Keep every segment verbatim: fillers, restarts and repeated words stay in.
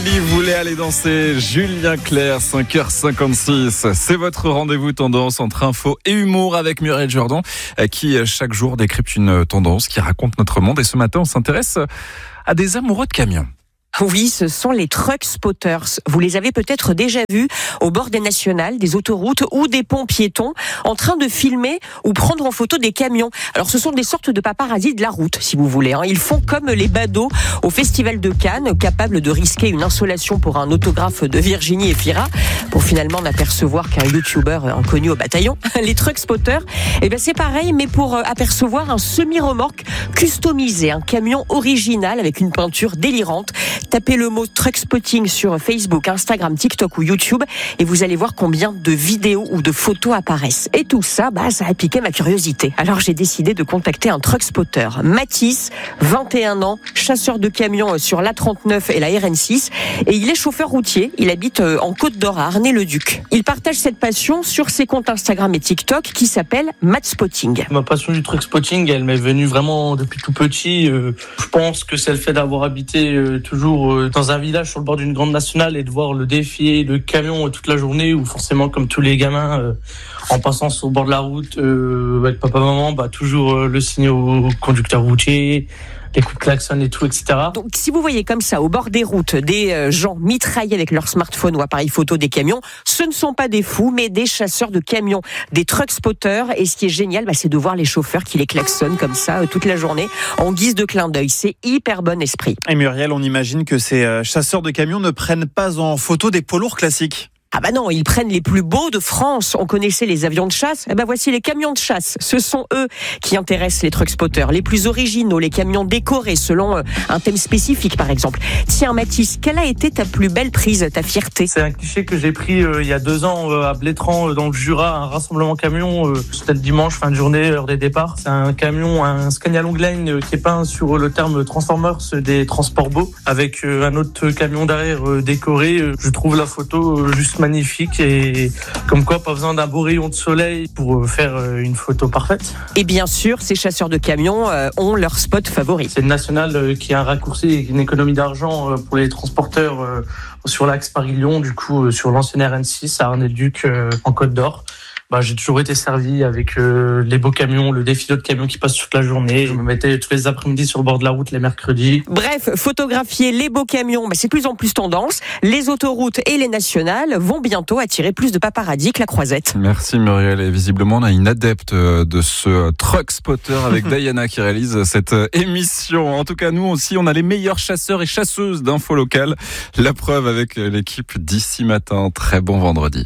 Vous voulez aller danser, Julien Clerc, cinq heures cinquante-six. C'est votre rendez-vous tendance entre info et humour avec Muriel Jourdan, qui chaque jour décrypte une tendance qui raconte notre monde. Et ce matin, on s'intéresse à des amoureux de camions. Oui, ce sont les truck spotters. Vous les avez peut-être déjà vus au bord des nationales, des autoroutes ou des ponts piétons en train de filmer ou prendre en photo des camions. Alors ce sont des sortes de paparazzis de la route, si vous voulez. Ils font comme les badauds au Festival de Cannes, capables de risquer une insolation pour un autographe de Virginie Efira pour finalement n'apercevoir qu'un youtubeur inconnu au bataillon. Les truck spotters, eh ben c'est pareil, mais pour apercevoir un semi-remorque customisé, un camion original avec une peinture délirante. Tapez le mot truck spotting sur Facebook, Instagram, TikTok ou YouTube et vous allez voir combien de vidéos ou de photos apparaissent. Et tout ça, bah, ça a piqué ma curiosité. Alors j'ai décidé de contacter un truck spotter. Mathis, vingt et un ans, chasseur de camions sur l'A trente-neuf et la R N six et il est chauffeur routier. Il habite en Côte d'Or à Arnay-le-Duc. Il partage cette passion sur ses comptes Instagram et TikTok qui s'appelle Math Spotting. Ma passion du truck spotting, elle m'est venue vraiment depuis tout petit. Euh, je pense que c'est le fait d'avoir habité euh, toujours dans un village sur le bord d'une grande nationale et de voir le défiler de camions toute la journée où forcément comme tous les gamins euh, en passant sur le bord de la route euh, avec papa maman bah toujours euh, le signe au conducteur routier, les coups de klaxon et tout, et cetera. Donc, si vous voyez comme ça, au bord des routes, des euh, gens mitraillés avec leur smartphone ou appareil photo des camions, ce ne sont pas des fous, mais des chasseurs de camions, des truck spotters. Et ce qui est génial, bah, c'est de voir les chauffeurs qui les klaxonnent comme ça euh, toute la journée, en guise de clin d'œil. C'est hyper bon esprit. Et Muriel, on imagine que ces euh, chasseurs de camions ne prennent pas en photo des poids lourds classiques. Ah bah non, ils prennent les plus beaux de France. On connaissait les avions de chasse. Eh ben voici les camions de chasse. Ce sont eux qui intéressent les truck spotters. Les plus originaux, les camions décorés selon un thème spécifique par exemple. Tiens Mathis, quelle a été ta plus belle prise, ta fierté ? C'est un cliché que j'ai pris euh, il y a deux ans euh, à Blétrand euh, dans le Jura, un rassemblement camion. Euh, c'était le dimanche, fin de journée, heure des départs. C'est un camion, un Scania Longline euh, qui est peint sur le terme Transformers des transports beaux avec euh, un autre camion derrière euh, décoré. Euh, je trouve la photo euh, juste magnifique et comme quoi pas besoin d'un beau rayon de soleil pour faire une photo parfaite. Et bien sûr, ces chasseurs de camions euh, ont leur spot favori. C'est une nationale qui a un raccourci et une économie d'argent pour les transporteurs euh, sur l'axe Paris-Lyon, du coup euh, sur l'ancienne R N six à Arnay-le-Duc euh, en Côte d'Or. Bah, j'ai toujours été servi avec euh, les beaux camions, le défilé de camions qui passent toute la journée. Je me mettais tous les après-midi sur le bord de la route les mercredis. Bref, photographier les beaux camions, bah, c'est de plus en plus tendance. Les autoroutes et les nationales vont bientôt attirer plus de paparazzis que la croisette. Merci Muriel. Et visiblement, on a une adepte de ce truck spotter avec Diana qui réalise cette émission. En tout cas, nous aussi, on a les meilleurs chasseurs et chasseuses d'infos locales. La preuve avec l'équipe d'ici matin. Très bon vendredi.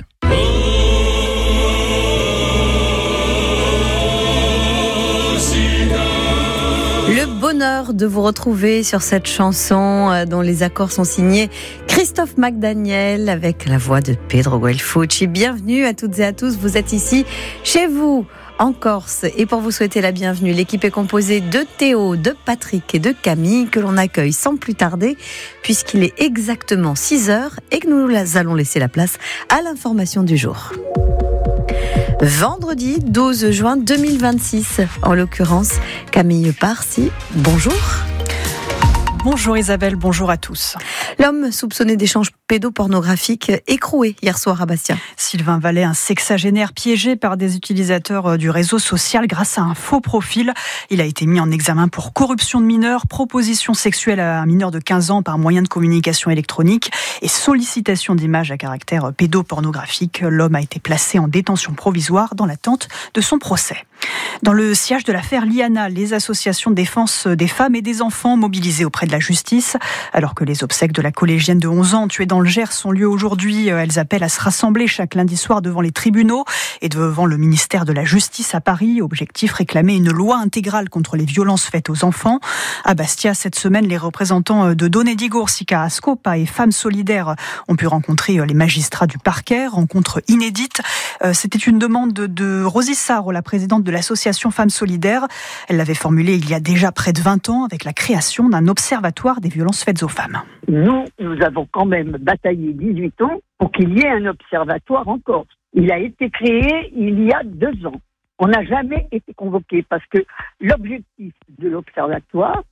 Le bonheur de vous retrouver sur cette chanson dont les accords sont signés Christophe McDaniel avec la voix de Pedro Guelfucci. Bienvenue à toutes et à tous, vous êtes ici chez vous en Corse et pour vous souhaiter la bienvenue, l'équipe est composée de Théo, de Patrick et de Camille que l'on accueille sans plus tarder puisqu'il est exactement six heures et que nous allons laisser la place à l'information du jour. Vendredi douze juin deux mille vingt-six, en l'occurrence Camille Parsi, bonjour. Bonjour Isabelle, bonjour à tous. L'homme soupçonné d'échanges pédopornographiques écroué hier soir à Bastia. Sylvain Vallet, un sexagénaire piégé par des utilisateurs du réseau social grâce à un faux profil. Il a été mis en examen pour corruption de mineurs, proposition sexuelle à un mineur de quinze ans par moyen de communication électronique et sollicitation d'images à caractère pédopornographique. L'homme a été placé en détention provisoire dans l'attente de son procès. Dans le siège de l'affaire Liana, les associations de défense des femmes et des enfants mobilisées auprès de la justice. Alors que les obsèques de la collégienne de onze ans tuée dans le Gers ont lieu aujourd'hui, elles appellent à se rassembler chaque lundi soir devant les tribunaux et devant le ministère de la Justice à Paris. Objectif, réclamer une loi intégrale contre les violences faites aux enfants. À Bastia, cette semaine, les représentants de Donedi Gorsika, Ascopa et Femmes Solidaires ont pu rencontrer les magistrats du parquet. Rencontre inédite. C'était une demande de Rosie Sarro, la présidente de l'association Femmes Solidaires. Elle l'avait formulée il y a déjà près de vingt ans avec la création d'un observatoire des violences faites aux femmes. Nous, nous avons quand même bataillé dix-huit ans pour qu'il y ait un observatoire en Corse. Il a été créé il y a deux ans. On n'a jamais été convoqué parce que l'objectif de l'observatoire,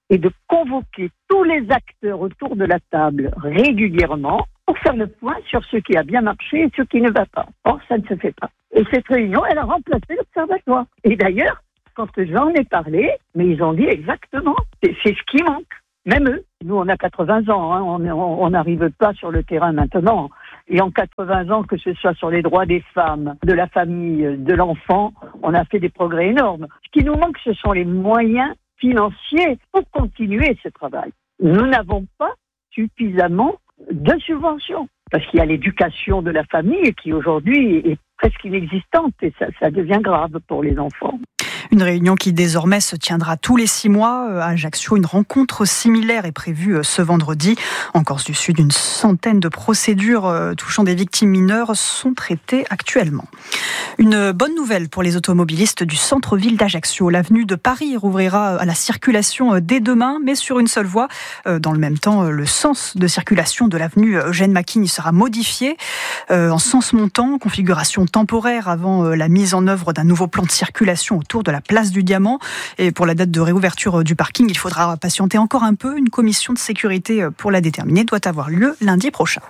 et de convoquer tous les acteurs autour de la table régulièrement pour faire le point sur ce qui a bien marché et ce qui ne va pas. Or, ça ne se fait pas. Et cette réunion, elle a remplacé l'observatoire. Et d'ailleurs, quand j'en ai parlé, mais ils ont dit exactement, c'est, c'est ce qui manque. Même eux. Nous, on a quatre-vingts ans, hein, on n'arrive pas sur le terrain maintenant. Et en quatre-vingts ans, que ce soit sur les droits des femmes, de la famille, de l'enfant, on a fait des progrès énormes. Ce qui nous manque, ce sont les moyens financiers pour continuer ce travail. Nous n'avons pas suffisamment de subventions. Parce qu'il y a l'éducation de la famille qui aujourd'hui est presque inexistante et ça, ça devient grave pour les enfants. Une réunion qui désormais se tiendra tous les six mois. À Ajaccio, une rencontre similaire est prévue ce vendredi. En Corse du Sud, une centaine de procédures touchant des victimes mineures sont traitées actuellement. Une bonne nouvelle pour les automobilistes du centre-ville d'Ajaccio. L'avenue de Paris rouvrira à la circulation dès demain, mais sur une seule voie. Dans le même temps, le sens de circulation de l'avenue Eugène Maquigny sera modifié en sens montant, configuration temporaire avant la mise en œuvre d'un nouveau plan de circulation autour de la place du Diamant. Et pour la date de réouverture du parking, il faudra patienter encore un peu. Une commission de sécurité pour la déterminer doit avoir lieu lundi prochain.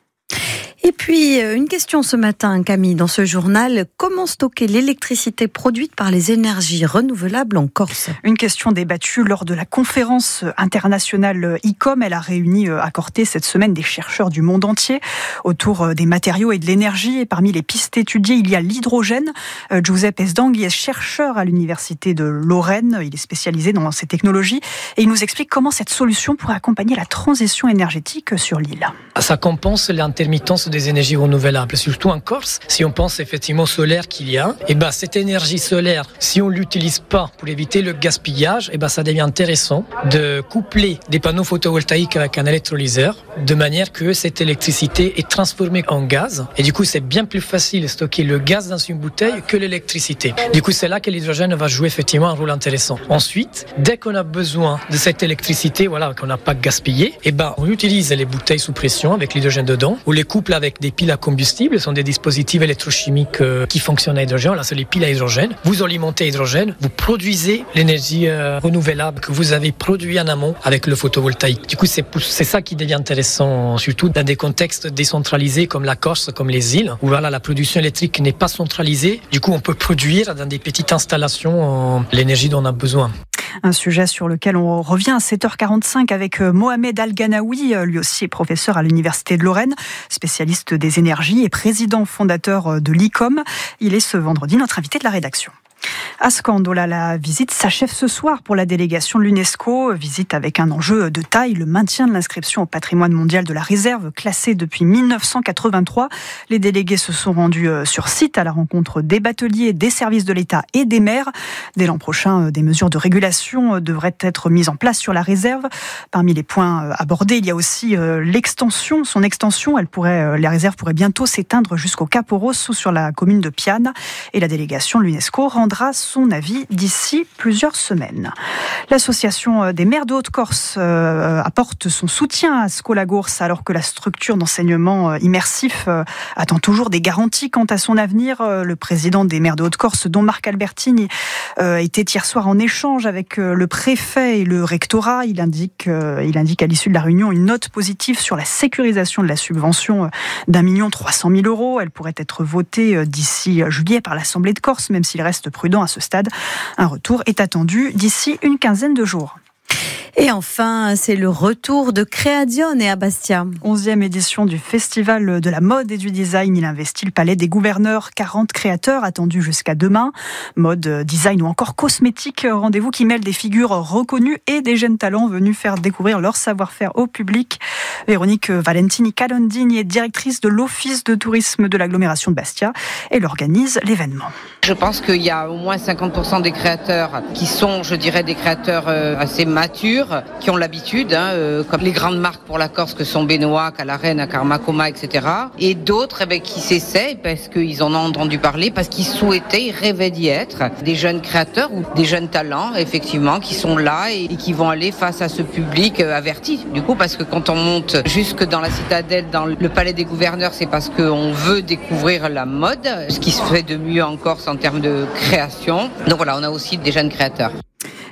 Et puis, une question ce matin, Camille, dans ce journal. Comment stocker l'électricité produite par les énergies renouvelables en Corse ? Une question débattue lors de la conférence internationale I C O M. Elle a réuni à Corté cette semaine des chercheurs du monde entier autour des matériaux et de l'énergie. Et parmi les pistes étudiées, il y a l'hydrogène. Giuseppe Esdangui est chercheur à l'université de Lorraine. Il est spécialisé dans ces technologies. Et il nous explique comment cette solution pourrait accompagner la transition énergétique sur l'île. Ça compense l'intermittence des énergies renouvelables, surtout en Corse. Si on pense effectivement au solaire qu'il y a, et ben cette énergie solaire, si on l'utilise pas pour éviter le gaspillage, et ben ça devient intéressant de coupler des panneaux photovoltaïques avec un électrolyseur, de manière que cette électricité est transformée en gaz. Et du coup, c'est bien plus facile de stocker le gaz dans une bouteille que l'électricité. Du coup, c'est là que l'hydrogène va jouer effectivement un rôle intéressant. Ensuite, dès qu'on a besoin de cette électricité, voilà, qu'on n'a pas gaspillé, et ben on utilise les bouteilles sous pression avec l'hydrogène dedans, ou les couple avec des piles à combustible. Ce sont des dispositifs électrochimiques euh, qui fonctionnent à hydrogène. Là, c'est les piles à hydrogène. Vous alimentez à hydrogène, vous produisez l'énergie euh, renouvelable que vous avez produit en amont avec le photovoltaïque. Du coup, c'est, c'est ça qui devient intéressant, surtout dans des contextes décentralisés comme la Corse, comme les îles, où voilà, la production électrique n'est pas centralisée. Du coup, on peut produire dans des petites installations euh, l'énergie dont on a besoin. Un sujet sur lequel on revient à sept heures quarante-cinq avec Mohamed Al-Ganaoui, lui aussi est professeur à l'Université de Lorraine, spécialiste des énergies et président fondateur de l'I C O M. Il est ce vendredi notre invité de la rédaction. À Scandola, la visite s'achève ce soir pour la délégation de l'UNESCO. Visite avec un enjeu de taille, le maintien de l'inscription au patrimoine mondial de la réserve, classée depuis dix-neuf cent quatre-vingt-trois. Les délégués se sont rendus sur site à la rencontre des bateliers, des services de l'État et des maires. Dès l'an prochain, des mesures de régulation devraient être mises en place sur la réserve. Parmi les points abordés, il y a aussi l'extension. Son extension, elle pourrait, les réserves pourraient bientôt s'éteindre jusqu'au Cap Rosso sur la commune de Piane. Et la délégation de l'UNESCO rendra son avis d'ici plusieurs semaines. L'association des maires de Haute-Corse euh, apporte son soutien à Scolagours alors que la structure d'enseignement euh, immersif euh, attend toujours des garanties quant à son avenir. Euh, le président des maires de Haute-Corse, dont Marc Albertini, euh, était hier soir en échange avec euh, le préfet et le rectorat. Il indique, euh, il indique à l'issue de la réunion une note positive sur la sécurisation de la subvention euh, d'un million trois cent mille euros. Elle pourrait être votée euh, d'ici juillet par l'Assemblée de Corse, même s'il reste prudent à ce stade. Un retour est attendu d'ici une quinzaine de jours. Et enfin, c'est le retour de Créadione à Bastia. onzième édition du Festival de la mode et du design. Il investit le Palais des Gouverneurs. quarante créateurs attendus jusqu'à demain. Mode, design ou encore cosmétique. Rendez-vous qui mêle des figures reconnues et des jeunes talents venus faire découvrir leur savoir-faire au public. Véronique Valentini Calondini est directrice de l'Office de tourisme de l'agglomération de Bastia. Elle organise l'événement. Je pense qu'il y a au moins cinquante pour cent des créateurs qui sont, je dirais, des créateurs assez matures, qui ont l'habitude, hein, euh, comme les grandes marques pour la Corse que sont Benoît, Calarène, Karmakoma, et cetera. Et d'autres eh ben, qui s'essaient parce qu'ils en ont entendu parler, parce qu'ils souhaitaient, ils rêvaient d'y être. Des jeunes créateurs ou des jeunes talents, effectivement, qui sont là et, et qui vont aller face à ce public euh, averti. Du coup, parce que quand on monte jusque dans la citadelle, dans le Palais des Gouverneurs, c'est parce qu'on veut découvrir la mode, ce qui se fait de mieux en Corse en termes de création. Donc voilà, on a aussi des jeunes créateurs.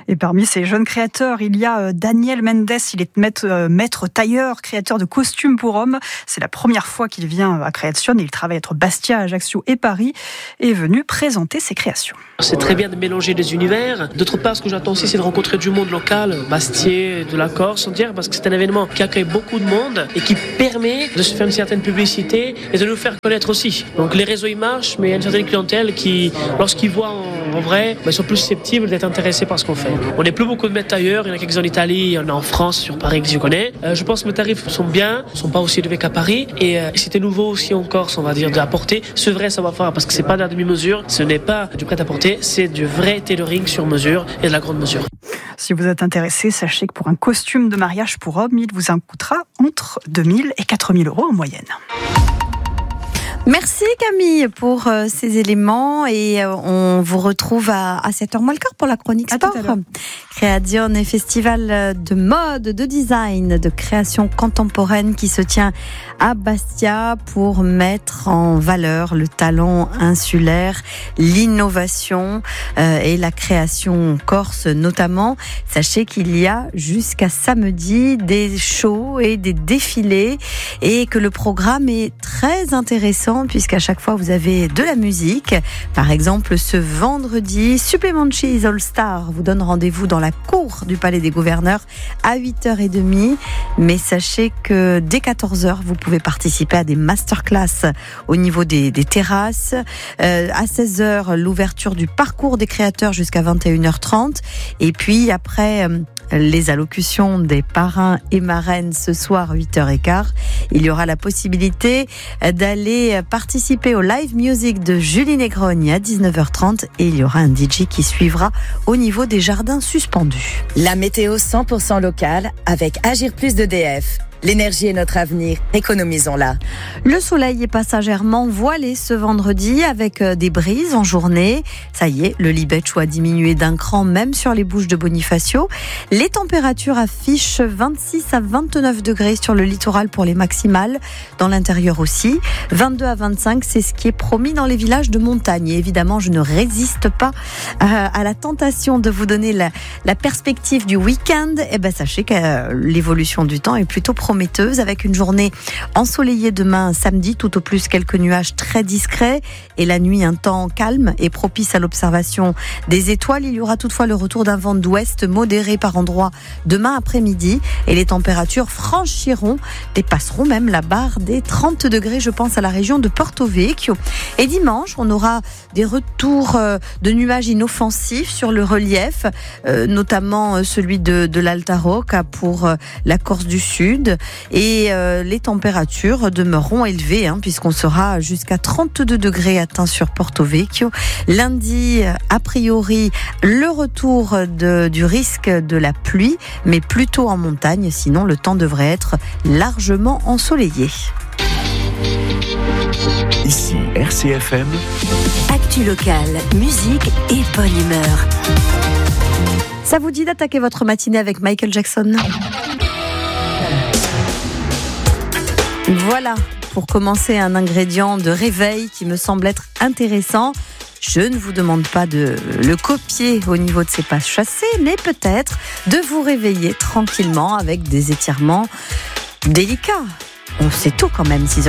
Et parmi ces jeunes créateurs, il y a Daniel Mendes. Il est maître, euh, maître tailleur, créateur de costumes pour hommes. C'est la première fois qu'il vient à Création et il travaille entre Bastia, Ajaccio et Paris et est venu présenter ses créations. C'est très bien de mélanger des univers. D'autre part, ce que j'attends aussi, c'est de rencontrer du monde local, Bastiais, de la Corse, on dirait, parce que c'est un événement qui accueille beaucoup de monde et qui permet de se faire une certaine publicité et de nous faire connaître aussi. Donc les réseaux, ils marchent, mais il y a une certaine clientèle qui, lorsqu'ils voient en, en vrai, bah, ils sont plus susceptibles d'être intéressés par ce qu'on fait. On n'est plus beaucoup de maîtres tailleurs, il y en a quelques-uns en Italie, il y en a en France, sur Paris que je connais. Euh, je pense que mes tarifs sont bien, ne sont pas aussi élevés qu'à Paris et euh, c'était nouveau aussi en Corse, on va dire, d'apporter ce vrai savoir-faire parce que c'est pas de la demi-mesure, ce n'est pas du prêt-à-porter, c'est du vrai tailoring sur mesure et de la grande mesure. Si vous êtes intéressé, sachez que pour un costume de mariage pour homme, il vous en coûtera entre deux mille et quatre mille euros en moyenne. Merci Camille pour euh, ces éléments et euh, on vous retrouve à, à sept heures moins le quart pour la chronique sport. Création et festival de mode, de design, de création contemporaine qui se tient à Bastia pour mettre en valeur le talent insulaire, l'innovation euh, et la création corse notamment. Sachez qu'il y a jusqu'à samedi des shows et des défilés et que le programme est très intéressant puisqu'à chaque fois vous avez de la musique. Par exemple, ce vendredi, Supplément de Cheese All Star vous donne rendez-vous dans la cour du Palais des Gouverneurs à huit heures trente. Mais sachez que dès quatorze heures, vous pouvez participer à des masterclass au niveau des, des terrasses. Euh, à seize heures, l'ouverture du parcours des créateurs jusqu'à vingt et une heures trente. Et puis après... Euh, les allocutions des parrains et marraines ce soir huit heures quinze. Il y aura la possibilité d'aller participer au live music de Julie Negroni à dix-neuf heures trente et il y aura un D J qui suivra au niveau des jardins suspendus. La météo cent pour cent locale avec Agir Plus d'E D F. L'énergie est notre avenir, économisons-la. Le soleil est passagèrement voilé ce vendredi avec des brises en journée. Ça y est, le Libeccio a diminué d'un cran même sur les Bouches de Bonifacio. Les températures affichent vingt-six à vingt-neuf degrés sur le littoral pour les maximales, dans l'intérieur aussi. vingt-deux à vingt-cinq, c'est ce qui est promis dans les villages de montagne. Et évidemment, je ne résiste pas à la tentation de vous donner la, la perspective du week-end. Eh ben, sachez que l'évolution du temps est plutôt prometteuse avec une journée ensoleillée demain samedi, tout au plus quelques nuages très discrets et la nuit un temps calme et propice à l'observation des étoiles. Il y aura toutefois le retour d'un vent d'ouest modéré par endroits demain après-midi et les températures franchiront, dépasseront même la barre des trente degrés, je pense à la région de Porto Vecchio. Et dimanche, on aura des retours de nuages inoffensifs sur le relief, notamment celui de, de l'Alta Rocca pour la Corse du Sud. Et euh, les températures demeureront élevées hein, puisqu'on sera jusqu'à trente-deux degrés atteints sur Porto Vecchio. Lundi, a priori, le retour de, du risque de la pluie, mais plutôt en montagne, sinon le temps devrait être largement ensoleillé. Ici R C F M. Actu locale, musique et bonne humeur. Ça vous dit d'attaquer votre matinée avec Michael Jackson ? Voilà, pour commencer, un ingrédient de réveil qui me semble être intéressant. Je ne vous demande pas de le copier au niveau de ses pas chassés, mais peut-être de vous réveiller tranquillement avec des étirements délicats. On sait tout quand même, six heures.